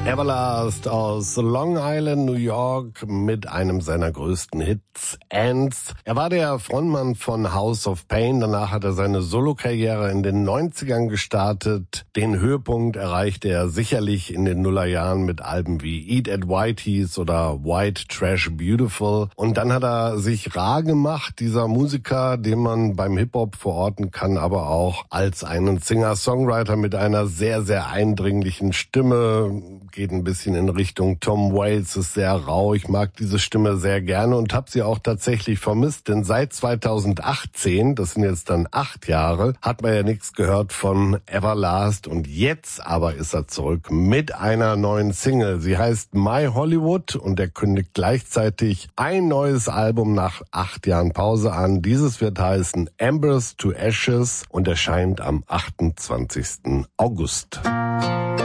Everlast aus Long Island, New York mit einem seiner größten Hits, Ants. Er war der Frontmann von House of Pain. Danach hat er seine Solokarriere in den 90ern gestartet. Den Höhepunkt erreichte er sicherlich in den Nullerjahren mit Alben wie Eat at Whitey's oder White Trash Beautiful. Und dann hat er sich rar gemacht, dieser Musiker, den man beim Hip-Hop verorten kann, aber auch als einen Singer-Songwriter mit einer sehr, sehr eindringlichen Stimme. Geht ein bisschen in Richtung Tom Waits, ist sehr rau. Ich mag diese Stimme sehr gerne und habe sie auch tatsächlich vermisst, denn seit 2018, das sind jetzt dann 8 Jahre, hat man ja nichts gehört von Everlast und jetzt aber ist er zurück mit einer neuen Single. Sie heißt My Hollywood und er kündigt gleichzeitig ein neues Album nach 8 Jahren Pause an. Dieses wird heißen Embers to Ashes und erscheint am 28. August.